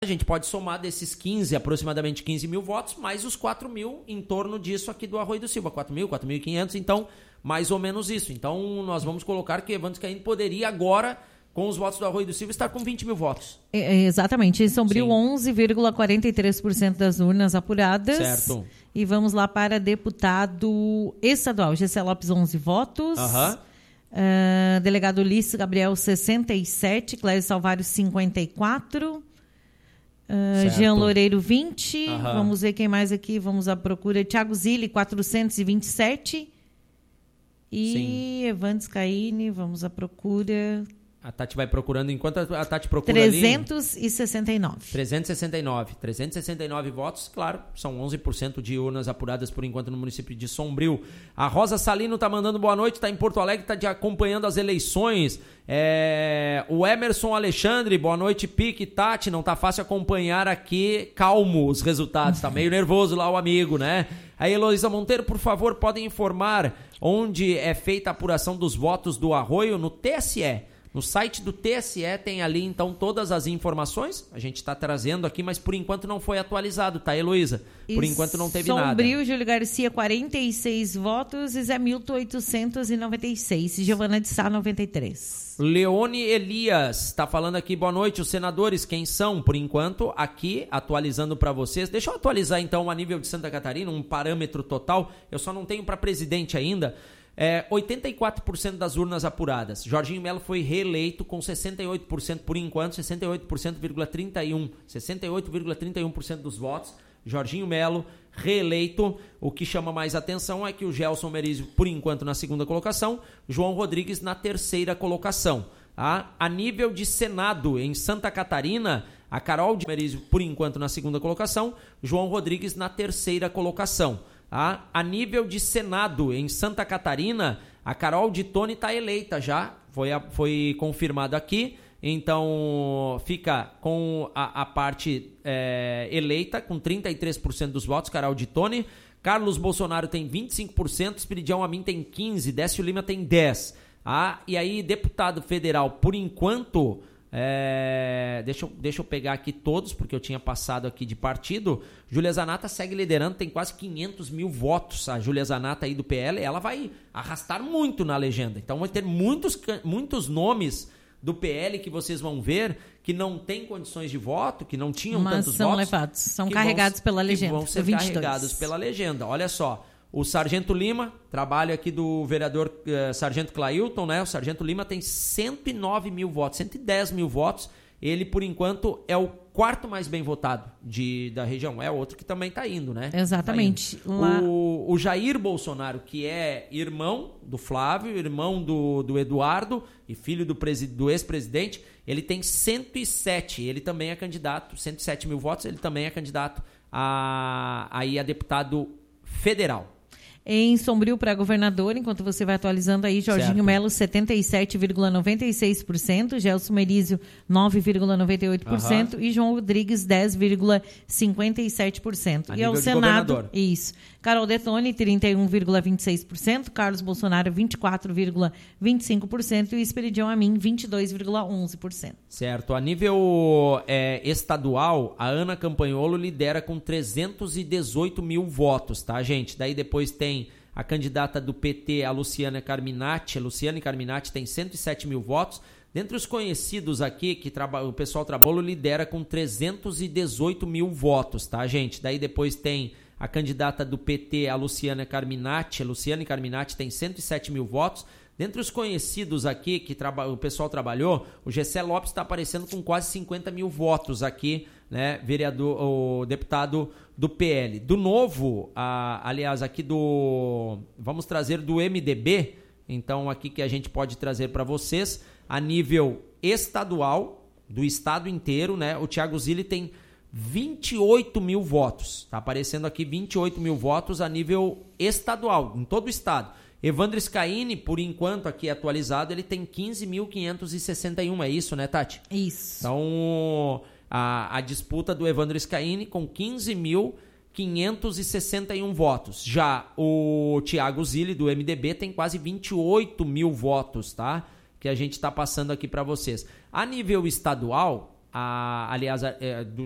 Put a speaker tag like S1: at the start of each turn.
S1: A gente pode somar desses 15, aproximadamente 15 mil votos, mais os 4 mil em torno disso aqui do Arroio do Silva, 4 mil, 4.500, então mais ou menos isso. Então nós vamos colocar que Evandro Scaini poderia agora, com os votos do Arroio do Silva, estar com 20 mil votos.
S2: Exatamente, em Sombrio 11,43% das urnas apuradas.
S1: Certo.
S2: E vamos lá para deputado estadual, Gessé Lopes 11 votos. Delegado Ulisses Gabriel 67, Clério Salvário 54. Jean Loureiro 20, vamos ver quem mais aqui, vamos à procura, Thiago Zilli 427 e Evandro Scaini, vamos à procura.
S1: A Tati vai procurando, enquanto a Tati procura
S2: 369.
S1: 369 votos, claro, são 11% de urnas apuradas por enquanto no município de Sombrio. A Rosa Salino tá mandando boa noite, tá em Porto Alegre, tá acompanhando as eleições. O Emerson Alexandre, boa noite, Pique, Tati, não tá fácil acompanhar aqui, calmo os resultados, tá meio nervoso lá o amigo, né? A Heloísa Monteiro, por favor, podem informar onde é feita a apuração dos votos do Arroio no TSE. No site do TSE tem ali, então, todas as informações. A gente está trazendo aqui, mas por enquanto não foi atualizado, tá, Heloísa? Por enquanto não teve nada.
S2: Sombrio, Júlio Garcia, 46 votos. E Zé Milton, 896. E Giovana de Sá, 93.
S1: Leone Elias está falando aqui, boa noite. Os senadores, quem são? Por enquanto, aqui, atualizando para vocês. Deixa eu atualizar, então, a nível de Santa Catarina, um parâmetro total. Eu só não tenho para presidente ainda. 84% das urnas apuradas. Jorginho Melo foi reeleito com 68% por enquanto, 68,31% dos votos. Jorginho Melo reeleito. O que chama mais atenção é que o Gelson Merizio, por enquanto, na segunda colocação, João Rodrigues na terceira colocação. A nível de Senado, em Santa Catarina, a Carol de Merizio, por enquanto, na segunda colocação, João Rodrigues na terceira colocação. A nível de Senado, em Santa Catarina, a Carol de Tone está eleita já, foi confirmado aqui, então fica com a parte eleita, com 33% dos votos, Carol de Tone. Carlos Bolsonaro tem 25%, Espiridião Amin tem 15%, Décio Lima tem 10%. E aí, deputado federal, por enquanto... Deixa eu pegar aqui todos, porque eu tinha passado aqui de partido. Júlia Zanata segue liderando, tem quase 500 mil votos. A Júlia Zanata aí do PL, ela vai arrastar muito na legenda. Então vai ter muitos nomes do PL que vocês vão ver que não têm condições de voto, que não tinham tantos
S2: são
S1: votos.
S2: Levados, são carregados pela legenda.
S1: Que vão ser carregados pela legenda. Olha só. O Sargento Lima, trabalho aqui do vereador Sargento Clailton, né? O Sargento Lima tem 109 mil votos, 110 mil votos. Ele, por enquanto, é o quarto mais bem votado da região. É outro que também está indo, né?
S2: Exatamente.
S1: Tá indo. O Jair Bolsonaro, que é irmão do Flávio, irmão do Eduardo e filho do ex-presidente, ele tem 107. Ele também é candidato, 107 mil votos, ele também é candidato a deputado federal.
S2: Em Sombrio para governador, enquanto você vai atualizando aí, Jorginho Melo 77,96%, Gelson Merizio 9,98% e João Rodrigues 10,57%. E ao Senado, isso. Carol Detone 31,26%, Carlos Bolsonaro 24,25% e Espiridião Amin 22,11%.
S1: Certo. A nível estadual, a Ana Campanholo lidera com 318 mil votos, tá, gente? Daí depois tem a candidata do PT, a Luciane Carminati. A Luciane Carminati tem 107 mil votos. Dentre os conhecidos aqui, o pessoal trabalha, lidera com 318 mil votos, tá, gente? Daí depois tem a candidata do PT, a Luciane Carminati. A Luciane Carminati tem 107 mil votos. Dentre os conhecidos aqui, o pessoal trabalhou, o Gessé Lopes está aparecendo com quase 50 mil votos aqui, né, o deputado do PL. Do Novo, aliás, aqui vamos trazer do MDB, então aqui que a gente pode trazer para vocês, a nível estadual, do estado inteiro, né, o Thiago Zilli tem 28 mil votos, está aparecendo aqui 28 mil votos a nível estadual, em todo o estado. Evandro Scaini, por enquanto aqui atualizado, ele tem 15.561, é isso, né, Tati?
S2: Isso.
S1: Então, a disputa do Evandro Scaini com 15.561 votos. Já o Thiago Zilli, do MDB, tem quase 28 mil votos, tá? Que a gente está passando aqui para vocês. A nível estadual, aliás,